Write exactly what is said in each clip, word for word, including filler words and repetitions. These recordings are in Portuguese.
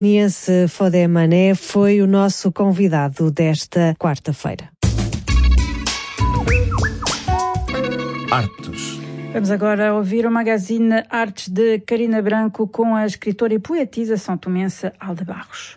Niesse Fodé-Mané foi o nosso convidado desta quarta-feira. Artes. Vamos agora ouvir o magazine Artes de Carina Branco com a escritora e poetisa são-tomense Alda Barros.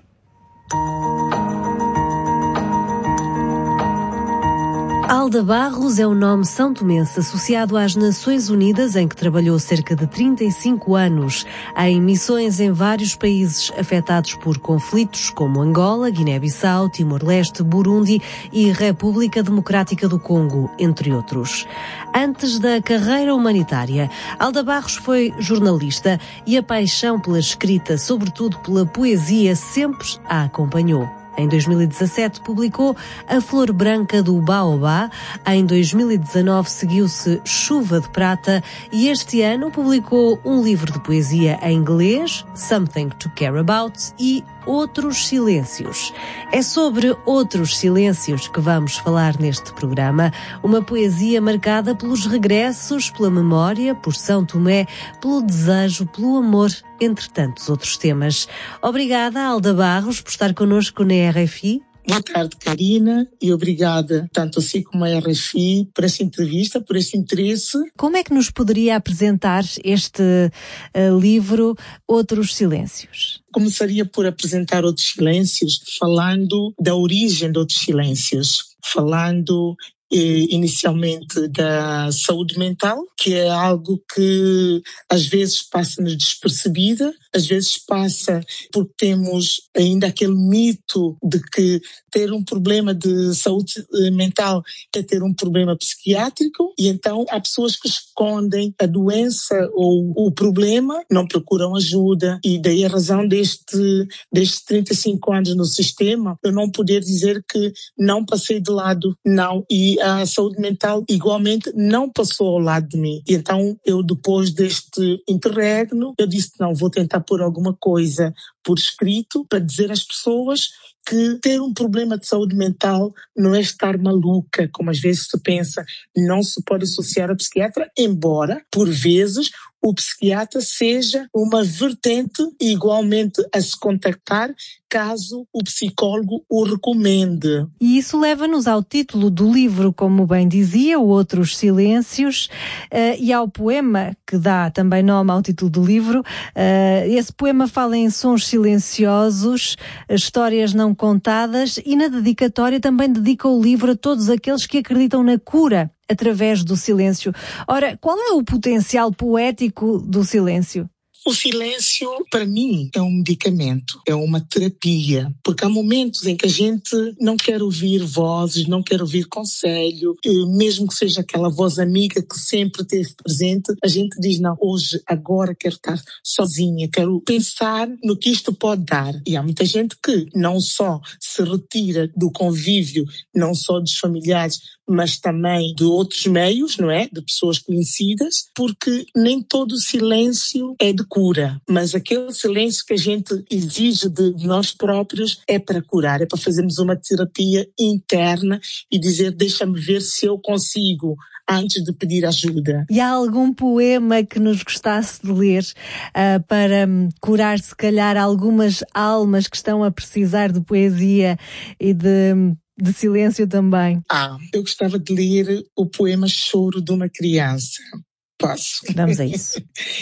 Alda Barros é o nome são-tomense associado às Nações Unidas, em que trabalhou cerca de trinta e cinco anos, em missões em vários países afetados por conflitos como Angola, Guiné-Bissau, Timor-Leste, Burundi e República Democrática do Congo, entre outros. Antes da carreira humanitária, Alda Barros foi jornalista e a paixão pela escrita, sobretudo pela poesia, sempre a acompanhou. Em dois mil e dezassete publicou A Flor Branca do Baobá, em dois mil e dezanove seguiu-se Chuva de Prata e este ano publicou um livro de poesia em inglês, Something to Care About, e Outros Silêncios. É sobre Outros Silêncios que vamos falar neste programa, uma poesia marcada pelos regressos, pela memória, por São Tomé, pelo desejo, pelo amor, entre tantos outros temas. Obrigada, Alda Barros, por estar connosco na R F I. Boa tarde, Carina, e obrigada tanto a si como a R F I por esta entrevista, por este interesse. Como é que nos poderia apresentar este uh, livro, Outros Silêncios? Começaria por apresentar Outros Silêncios, falando da origem de Outros Silêncios, falando eh, inicialmente da saúde mental, que é algo que às vezes passa-nos despercebida, às vezes passa porque temos ainda aquele mito de que ter um problema de saúde mental é ter um problema psiquiátrico, e então há pessoas que escondem a doença ou o problema, não procuram ajuda, e daí a razão deste, destes trinta e cinco anos no sistema, eu não poder dizer que não passei de lado, não, e a saúde mental igualmente não passou ao lado de mim. E então eu, depois deste interregno, eu disse, não, vou tentar pôr alguma coisa por escrito para dizer às pessoas que ter um problema de saúde mental não é estar maluca, como às vezes se pensa, não se pode associar a psiquiatra, embora, por vezes, o psiquiatra seja uma vertente igualmente a se contactar caso o psicólogo o recomende. E isso leva-nos ao título do livro, como bem dizia, o Outros Silêncios, uh, e ao poema que dá também nome ao título do livro. Uh, esse poema fala em sons silenciosos, histórias não contadas, e na dedicatória também dedica o livro a todos aqueles que acreditam na cura através do silêncio. Ora, qual é o potencial poético do silêncio? O silêncio, para mim, é um medicamento, é uma terapia, porque há momentos em que a gente não quer ouvir vozes, não quer ouvir conselho, mesmo que seja aquela voz amiga que sempre esteve presente, a gente diz, não, hoje, agora quero estar sozinha, quero pensar no que isto pode dar. E há muita gente que não só se retira do convívio, não só dos familiares, mas também de outros meios, não é? De pessoas conhecidas, porque nem todo silêncio é de cura, mas aquele silêncio que a gente exige de nós próprios é para curar, é para fazermos uma terapia interna e dizer, deixa-me ver se eu consigo, antes de pedir ajuda. E há algum poema que nos gostasse de ler uh, para um, curar, se calhar, algumas almas que estão a precisar de poesia e de... de silêncio também? Ah, eu gostava de ler o poema Choro de uma Criança. Posso? Vamos a isso.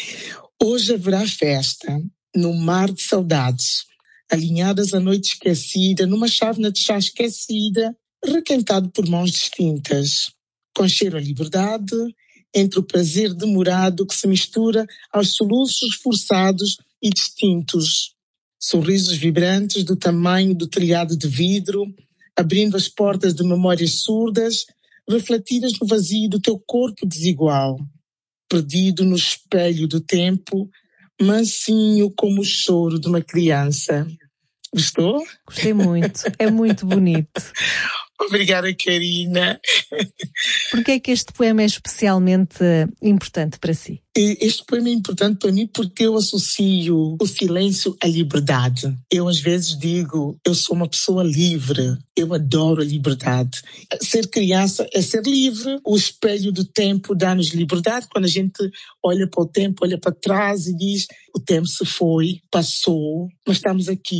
Hoje haverá festa, no mar de saudades, alinhadas a noite esquecida, numa chávena de chá esquecida, requentado por mãos distintas, com cheiro a liberdade, entre o prazer demorado que se mistura aos soluços forçados e distintos. Sorrisos vibrantes do tamanho do telhado de vidro, abrindo as portas de memórias surdas, refletidas no vazio do teu corpo desigual, perdido no espelho do tempo, mansinho como o choro de uma criança. Gostou? Gostei muito, é muito bonito. Obrigada, Carina. Porquê é que este poema é especialmente importante para si? Este poema é importante para mim porque eu associo o silêncio à liberdade. Eu às vezes digo, eu sou uma pessoa livre, eu adoro a liberdade. Ser criança é ser livre, o espelho do tempo dá-nos liberdade. Quando a gente olha para o tempo, olha para trás e diz, o tempo se foi, passou, mas estamos aqui.